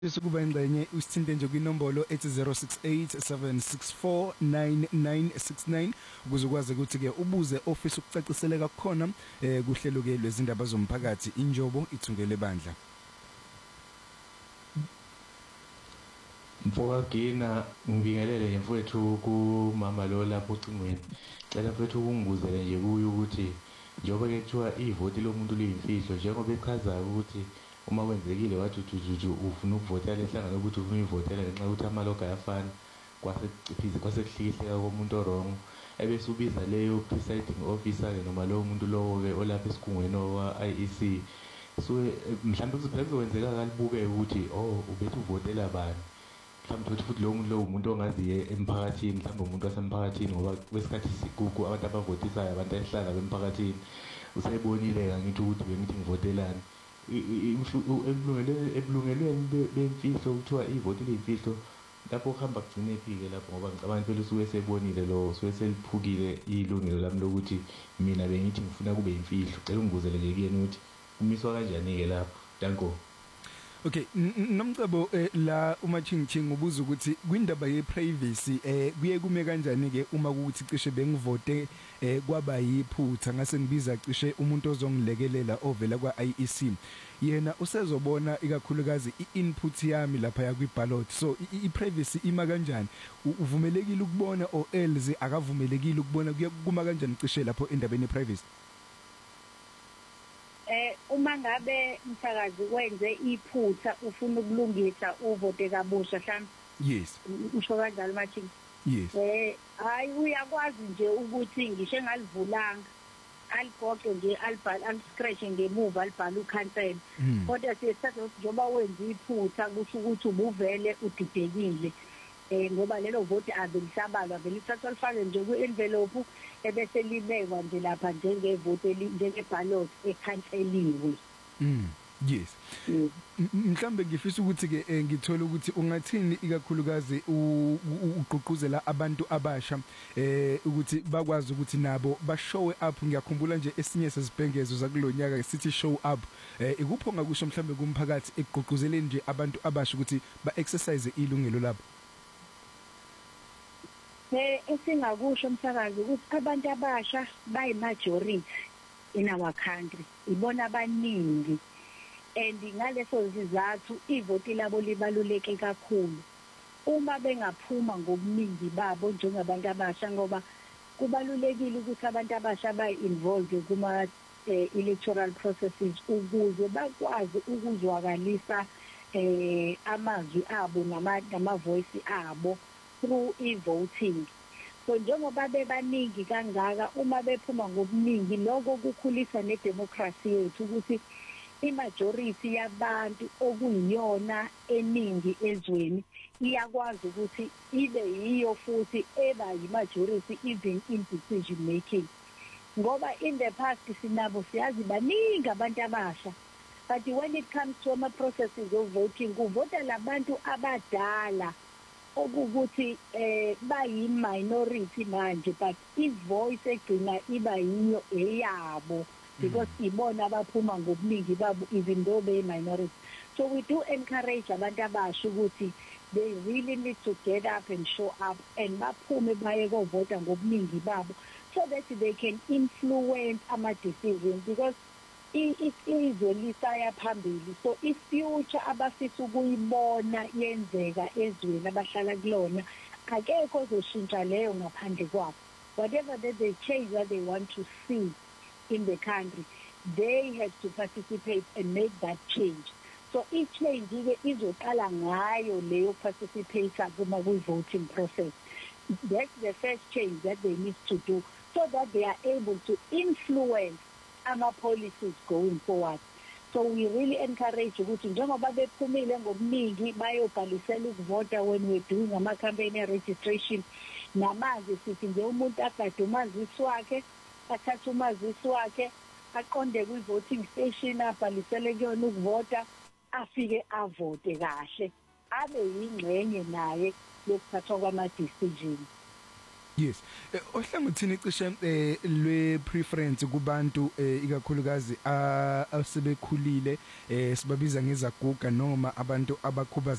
Sukuba ingcenye usithinte nje kwinombolo ethi 0687649969 ukuze ukwazi ukuthi ke ubuze office ukucaciseleka khona kuhlelo ke lwezindaba zomphakathi injobo ithungele bandla. Mfowagina ngibingelele mfowethu kumama lo lapho ucingweni. Cela mfowethu ukungibuzele nje kuyo ukuthi njengoba ke kuthiwa ivoti lomuntu liyimfihlo njengoba echaza ukuthi uma kwenzekile wathi ufuna ukuvotela ehlangana ukuthi ufuna ukuvotela ngenxa yokuthi amalogo ayafana kwasekuhlikihleka komuntu orong ebese ubiza leyo presiding officer ke noma lowo muntu lowo ke olapha esigungweni wa IEC so mhlawumbe kuzokwenzeka kalibuke ukuthi ubethu uvotela bani mhlawumbe futhi lowo muntu lowo umuntu ongaziye emphakathini mhlawumbe umuntu wasemphakathini ngoba kwesikhathi sikuku abantu abavotisayo abantu abahlala emphakathini usebonile ngithi ukuthi bengithi ngivotelani ebulungelweni bemfihlo kuthiwa ivoti liyimfihlo lapho uhamba kugcine ephike lapho ngoba ngicabanga phela usuke sebonile lo usuke seliphukile ilungelo lami lokuthi mina bengithi ngifuna kube imfihlo cela ungibuzele nje kuyena ukuthi umiswa kanjani ke lapho danko. Okay, nomcebo la umachingching ubuza ukuthi kwindaba yeprivacy kuye kume kanjani ke uma ukuthi cishe bengivote kwaba yiphutha ngase ngibiza cishe umuntu ozongilekelela ovela kwa IEC yena usezobona ikakhulukazi iinput yami lapha ya kwiballot so iprivacy ima kanjani uvumelekile ukubona or else akavumelekile ukubona kuma kanjani cishe lapho endabeni yeprivacy. Uma ngabe umsakazi wenze iphutha ufuna ukulungisa uvote kabusha mhlawumbe yes usho kanjalo mathi yes hayi uyakwazi nje ukuthi ngisho engalivulanga aligoqe nje alibhala aliscratch ngemuva alibhala ucancel kodwa siyathatha njengoba wenza iphutha kusho ukuthi ubuvele udidekile ngoba lelo vote avelisabalwa velisatha lifake nje ku-envelope ebese libekwa nje lapha njengevote njengeballot ekhanseliwe. Yes. Mhlambe ngifisa ukuthi ke ngithola ukuthi ungathini ikakhulukazi ugqugquzela abantu abasha ukuthi bakwazi ukuthi nabo ba show up ngiyakhumbula nje esinye sesibhengezo zakulonyaka sithi show up ikupho ngakusho mhlambe kumphakathi egqugquzeleni nje abantu abasha ukuthi ba exercise ilungelo labo. Esingakusho umsakazi ukuthi abantu abasha bayi majority in our country ibona abaningi and ngaleso sizathu ivoti labo libaluleke kakhulu uma bengaphuma ngobuningi babo njengabantu abasha ngoba kubalulekile ukuthi abantu abasha bayi involved kuma electoral processes ukuze bakwazi ukuzwakalisa amazwi abo nama voice abo through e-voting. So njengoba bebaningi kangaka uma bephuma ngobuningi lokho kukhulisa nedemocracy yethu ukuthi imajority yabantu okuyiyona eningi ezweni iyakwazi ukuthi ibe yiyo futhi eba yimajority even in decision making ngoba in the past sinabo siyazi baningi abantu abasha but when it comes to ama processes of voting kuvota labantu abadala okuthi bayi minority manje but ivoice egcina iba yiyo eyabo because ibona abaphuma ngobuningi babo even though they minority. So we do encourage abantu abasha ukuthi they really need to get up and show up and baphume baye kovota ngobuningi babo so that they can influence ama decisions because izwe lisaya phambili so i-future abafisa ukuyibona yenzeka ezweni abahlala kulona akekho ozoshintsha leyo ngaphandle kwabo whatever that they change that they want to see in the country they have to participate and make that change so i-change ke izoqala ngayo leyo participate kuma voting process that's the first change that they need to do so that they are able to influence ama policies going forward. So we really encourage ukuthi njengoba bephumile ngobuningi bayobhalisela ukuvota when we're doing ama campaign registration namazi sithi nje umuntu agade umazisi wakhe athatha umazisi wakhe aqonde ku voting station abhalisele kuyona ukuvota afike avote kahle abe yingxenye naye lokuthathwa kwama decisions. Yes. Ohlangothini cishe lwe preference kubantu ikakhulukazi asebekhulile sibabiza ngezaguga noma abantu